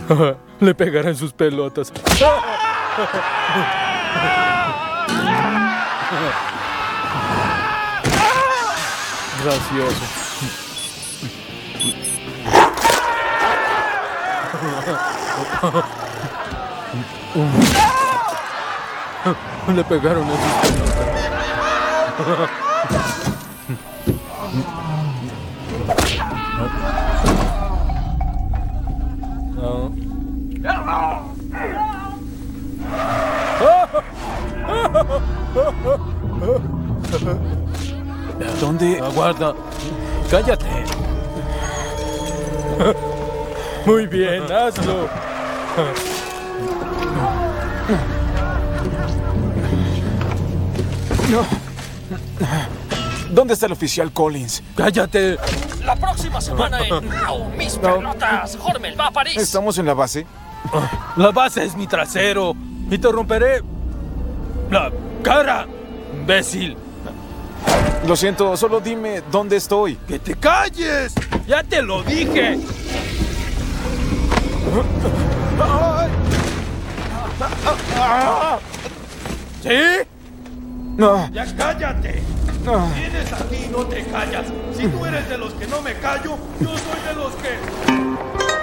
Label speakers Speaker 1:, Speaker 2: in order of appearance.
Speaker 1: Le pegarán sus pelotas. Gracioso. Le pegaron a sus pelotas.
Speaker 2: ¿Dónde?
Speaker 1: Aguarda. Cállate. Muy bien, hazlo.
Speaker 2: No. ¿Dónde está el oficial Collins?
Speaker 1: Cállate.
Speaker 3: La próxima semana en Mis Pelotas, Hormel va a París.
Speaker 2: ¿Estamos en la base?
Speaker 1: La base es mi trasero. Y te romperé la cara, imbécil.
Speaker 2: Lo siento, solo dime dónde estoy.
Speaker 1: ¡Que te calles! ¡Ya te lo dije! ¿Sí?
Speaker 2: No.
Speaker 1: ¡Ya cállate!
Speaker 2: No.
Speaker 1: Vienes aquí y no te callas. Si tú eres de los que no me callo, yo soy de los que...